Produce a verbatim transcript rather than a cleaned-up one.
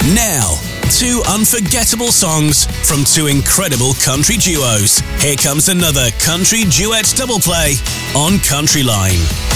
Now, two unforgettable songs from two incredible country duos. Here comes another country duet double play on Country Line.